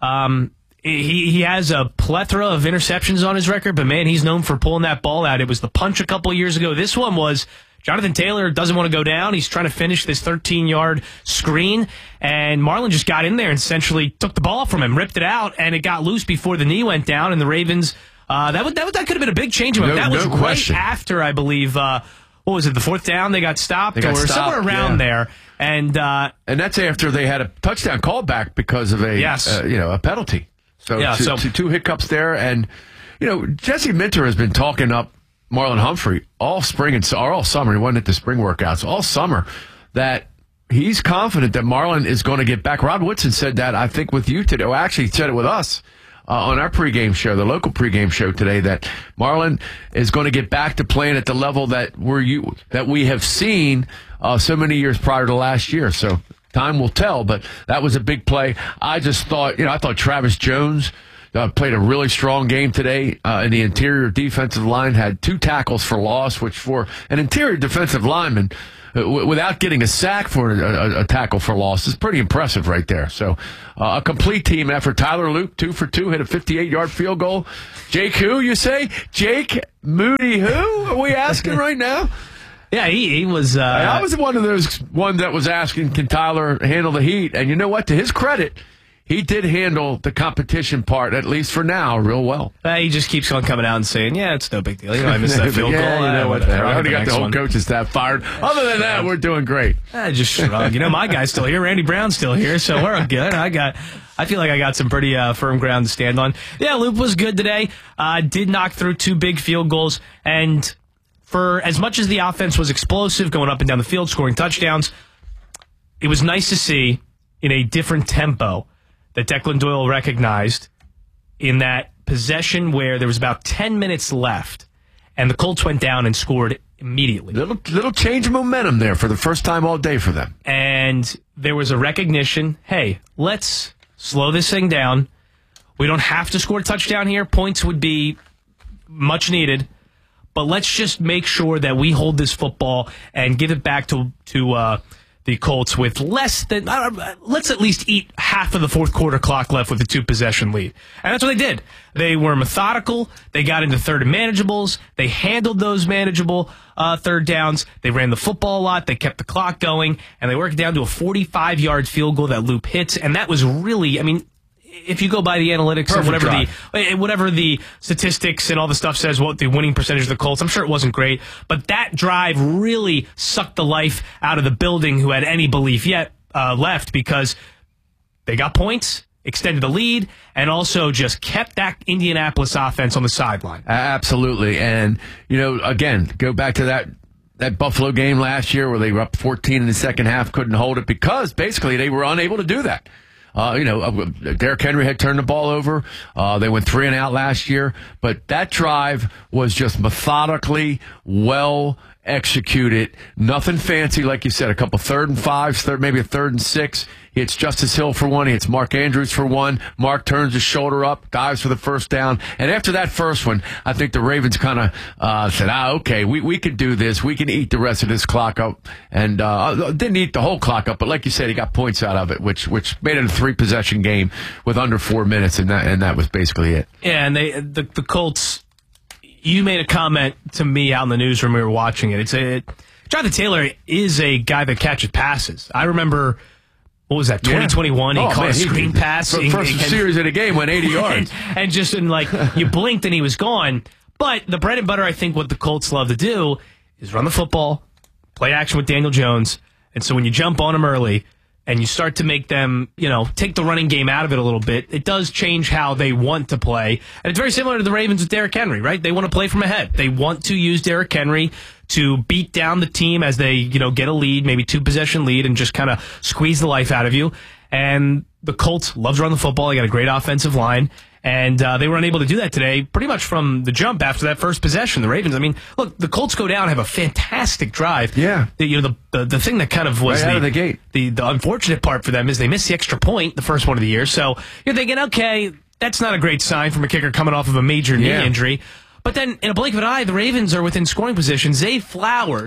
He has a plethora of interceptions on his record, but man, he's known for pulling that ball out. It was the punch a couple of years ago. This one was Jonathan Taylor doesn't want to go down. He's trying to finish this 13-yard screen, and Marlon just got in there and essentially took the ball from him, ripped it out, and it got loose before the knee went down, and the Ravens, that could have been a big change. That was right after, I believe, what was it, the fourth down? They got stopped somewhere around there. And that's after they had a touchdown callback because of a penalty. So two hiccups there. And, Jesse Minter has been talking up Marlon Humphrey all spring or all summer. He wasn't at the spring workouts all summer, that he's confident that Marlon is going to get back. Rod Woodson said that, I think, with you today. Well, actually, he said it with us on our pregame show, the local pregame show today, that Marlon is going to get back to playing at the level that we have seen so many years prior to last year. So time will tell, but that was a big play. I just thought, I thought Travis Jones played a really strong game today in the interior defensive line, had 2 tackles for loss, which for an interior defensive lineman, without getting a sack for a tackle for loss, is pretty impressive right there. So a complete team effort. Tyler Luke, 2 for 2, hit a 58-yard field goal. Jake who, you say? Jake Moody who? Are we asking right now? Yeah, he was... I was one of those one that was asking, can Tyler handle the heat? And you know what? To his credit, he did handle the competition part, at least for now, real well. He just keeps on coming out and saying, it's no big deal. I missed that field goal. I already got the whole coaching staff fired. Other than that, we're doing great. I just shrug. My guy's still here. Randy Brown's still here, so we're good. I feel like I got some pretty firm ground to stand on. Yeah, Loop was good today. Did knock through 2 big field goals, and for as much as the offense was explosive, going up and down the field, scoring touchdowns, it was nice to see in a different tempo that Declan Doyle recognized in that possession where there was about 10 minutes left, and the Colts went down and scored immediately. Little change of momentum there for the first time all day for them. And there was a recognition, hey, let's slow this thing down. We don't have to score a touchdown here. Points would be much needed. But let's just make sure that we hold this football and give it back to the Colts with less than, let's at least eat half of the fourth quarter clock left with a 2-possession lead. And that's what they did. They were methodical. They got into third and manageables. They handled those manageable third downs. They ran the football a lot. They kept the clock going. And they worked down to a 45-yard field goal that Loop hits. And that was really, if you go by the analytics and whatever the statistics and all the stuff says, what the winning percentage of the Colts, I'm sure it wasn't great, but that drive really sucked the life out of the building who had any belief yet left, because they got points, extended the lead, and also just kept that Indianapolis offense on the sideline. Absolutely. And, again, go back to that Buffalo game last year where they were up 14 in the second half, couldn't hold it because basically they were unable to do that. Derrick Henry had turned the ball over. They went 3 and out last year, but that drive was just methodically well executed. Nothing fancy, like you said, a couple 3rd and 5s, maybe a 3rd and 6. He hits Justice Hill for 1. He hits Mark Andrews for 1. Mark turns his shoulder up, dives for the first down. And after that first one, I think the Ravens kind of said, okay, we can do this. We can eat the rest of this clock up. And didn't eat the whole clock up, but like you said, he got points out of it, which made it a 3-possession game with under 4 minutes, and that was basically it. Yeah, and the Colts, you made a comment to me out in the newsroom we were watching it. Jonathan Taylor is a guy that catches passes. I remember... What was that, 2021? Yeah. He caught a screen pass. First series of the game went 80 yards. and just you blinked and he was gone. But the bread and butter, I think what the Colts love to do is run the football, play action with Daniel Jones. And so when you jump on them early and you start to make them, take the running game out of it a little bit, it does change how they want to play. And it's very similar to the Ravens with Derrick Henry, right? They want to play from ahead. They want to use Derrick Henry to beat down the team as they, get a lead, maybe 2-possession lead, and just kind of squeeze the life out of you. And the Colts love to run the football. They got a great offensive line. And they were unable to do that today pretty much from the jump after that first possession. The Ravens, look, the Colts go down, have a fantastic drive. Yeah. The thing that kind of was right out of the gate. The unfortunate part for them is they missed the extra point the first one of the year. So you're thinking, okay, that's not a great sign from a kicker coming off of a major knee injury. But then in a blink of an eye, the Ravens are within scoring position. Zay Flowers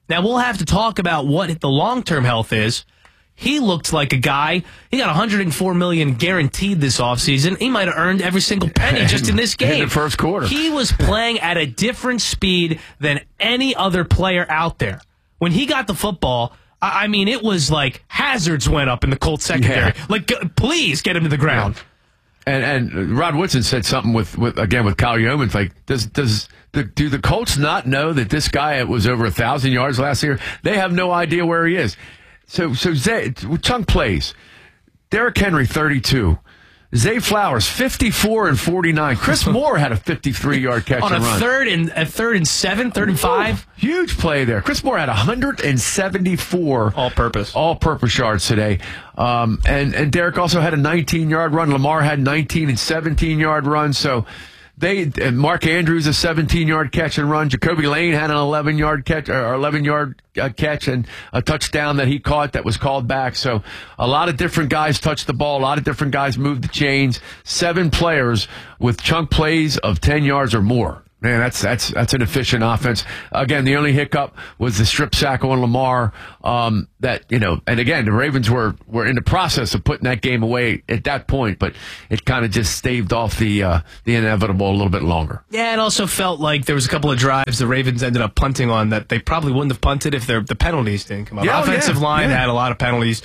Now, we'll have to talk about what the long-term health is. He looked like a guy. He got $104 million guaranteed this offseason. He might have earned every single penny just in this game. In the first quarter. He was playing at a different speed than any other player out there. When he got the football, I mean, it was like hazards went up in the Colts secondary. Yeah. Like, please get him to the ground. And Rod Woodson said something with Kyle Yeomans, like, do the Colts not know that this guy was over 1,000 yards last year? They have no idea where he is. So chunk plays. Derrick Henry, 32. Zay Flowers, 54 and 49. Chris Moore had a 53-yard catch on and run. third and 7, 3rd and 5. Huge play there. Chris Moore had 174 all-purpose yards today. And Derrick also had a 19-yard run. Lamar had 19 and 17-yard runs. So Mark Andrews a 17-yard catch and run. Jacoby Lane had an 11-yard catch or 11-yard catch and a touchdown that he caught that was called back. So a lot of different guys touched the ball. A lot of different guys moved the chains. 7 players with chunk plays of 10 yards or more. Man, that's an efficient offense. Again, the only hiccup was the strip sack on Lamar. And again, the Ravens were in the process of putting that game away at that point, but it kind of just staved off the inevitable a little bit longer. Yeah, it also felt like there was a couple of drives the Ravens ended up punting on that they probably wouldn't have punted if the penalties didn't come up. Offensive line had a lot of penalties,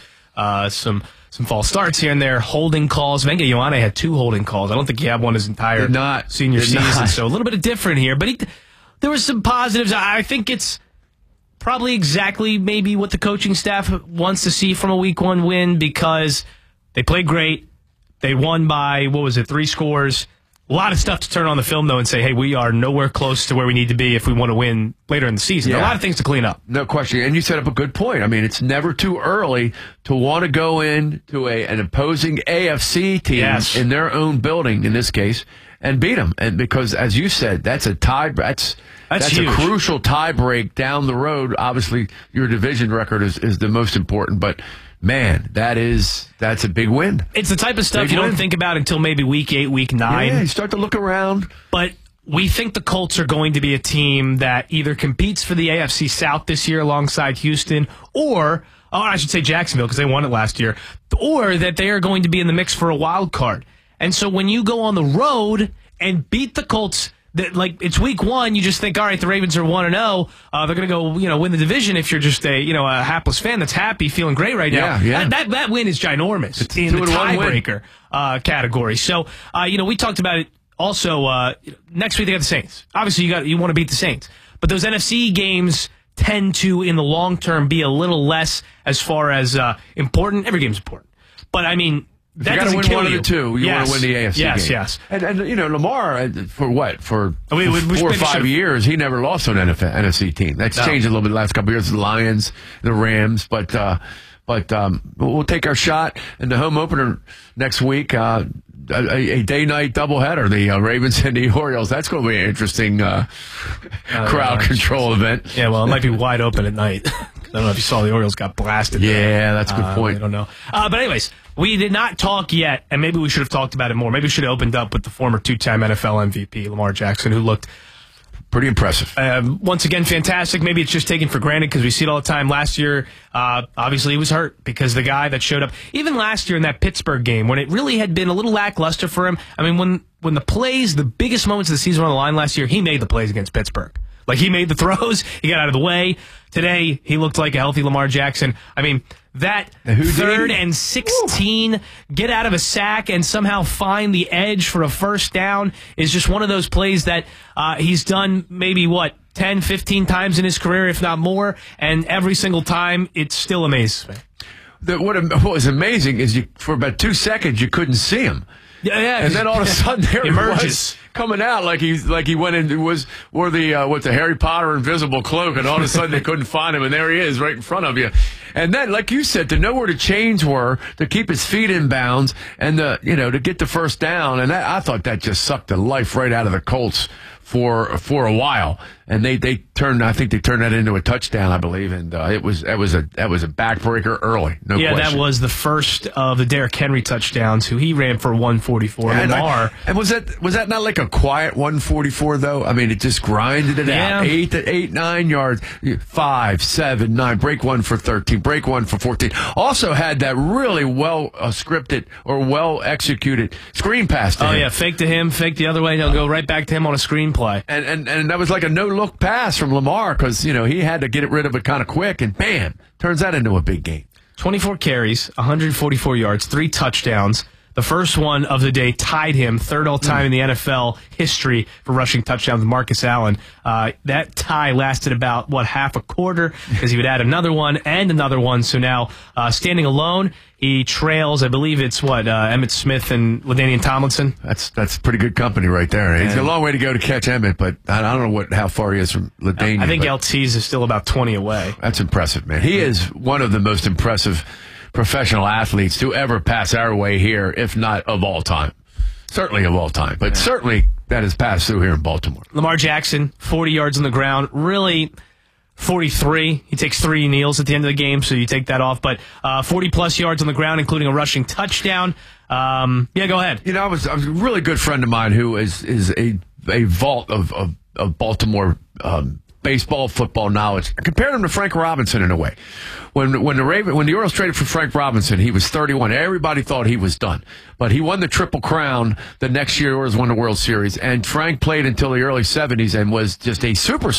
some false starts here and there, holding calls. Venga Ioane had 2 holding calls. I don't think he had one his entire senior season, so a little bit of different here. But there was some positives. I think it's probably exactly maybe what the coaching staff wants to see from a Week 1 win because they played great. They won by, 3 scores. A lot of stuff to turn on the film, though, and say, hey, we are nowhere close to where we need to be if we want to win later in the season. Yeah. A lot of things to clean up. No question. And you set up a good point. I mean, it's never too early to want to go into an opposing AFC team in their own building, in this case, and beat them. And because, as you said, that's a tie. That's a crucial tie break down the road. Obviously, your division record is the most important, but man, that's a big win. It's the type of stuff you don't think about until maybe week 8, week 9. Yeah, you start to look around. But we think the Colts are going to be a team that either competes for the AFC South this year alongside Houston, or I should say Jacksonville because they won it last year, or that they are going to be in the mix for a wild card. And so when you go on the road and beat the Colts, it's week 1, you just think, all right, the Ravens are 1-0. They're going to go, win the division. If you're just a hapless fan that's happy, feeling great right now, that win is ginormous in the tiebreaker category. So, we talked about it also. Next week they got the Saints. Obviously, you want to beat the Saints, but those NFC games tend to, in the long term, be a little less as far as important. Every game's important, but I mean. That you got to win one of the two. You want to win the AFC game. Yes. And Lamar, for what? For 4 or 5 years, he never lost on an NFC team. That's changed a little bit the last couple of years. The Lions, the Rams, but we'll take our shot in the home opener next week. A day-night doubleheader, the Ravens and the Orioles. That's going to be an interesting crowd control event. Yeah, well, it might be wide open at night. I don't know if you saw the Orioles got blasted. Yeah, that's a good point. I don't know. But anyways, we did not talk yet, and maybe we should have talked about it more. Maybe we should have opened up with the former 2-time NFL MVP, Lamar Jackson, who looked pretty impressive. Once again, fantastic. Maybe it's just taken for granted because we see it all the time. Last year, obviously, he was hurt because the guy that showed up, even last year in that Pittsburgh game, when it really had been a little lackluster for him, I mean, when the biggest moments of the season were on the line last year, he made the plays against Pittsburgh. Like, he made the throws, he got out of the way. Today, he looked like a healthy Lamar Jackson. I mean, that 3rd and 16, get out of a sack and somehow find the edge for a first down is just one of those plays that he's done maybe, 10, 15 times in his career, if not more, and every single time, it still amazes me. What was amazing is for about 2 seconds, you couldn't see him. Yeah. And then all of a sudden, there he emerges. Coming out like he went in wore the Harry Potter invisible cloak, and all of a sudden they couldn't find him, and there he is right in front of you. And then, like you said, to know where the chains were, to keep his feet in bounds, and to get the first down, and I thought that just sucked the life right out of the Colts for a while, and I think they turned that into a touchdown, I believe, and that was a backbreaker early. No question. That was the first of the Derrick Henry touchdowns. Who he ran for 144. And was that not like a quiet 144 though? I mean, it just grinded it out. 9 yards, 5, 7, 9. Break one for 13. Break one for 14. Also had that really well scripted or well executed screen pass to him. Oh yeah, fake to him, fake the other way. He'll go right back to him on a screen play. And that was like a no-look pass from Lamar because, he had to get rid of it kind of quick, and bam, turns that into a big game. 24 carries, 144 yards, 3 touchdowns. The first one of the day tied him third all-time in the NFL history for rushing touchdowns with Marcus Allen. That tie lasted about, half a quarter because he would add another one and another one. So now standing alone, he trails, I believe it's Emmitt Smith and LaDainian Tomlinson. That's pretty good company right there. It's a long way to go to catch Emmitt, but I don't know how far he is from LaDainian. I think LT's is still about 20 away. That's impressive, man. He is one of the most impressive professional athletes to ever pass our way here, if not of all time. Certainly of all time, but certainly that has passed through here in Baltimore. Lamar Jackson, 40 yards on the ground, really 43. He takes 3 kneels at the end of the game, so you take that off. But 40-plus yards on the ground, including a rushing touchdown. Go ahead. I was a really good friend of mine who is a vault of Baltimore baseball, football knowledge. I compared him to Frank Robinson in a way. When the Orioles traded for Frank Robinson, he was 31. Everybody thought he was done. But he won the Triple Crown the next year. Orioles won the World Series. And Frank played until the early 70s and was just a superstar.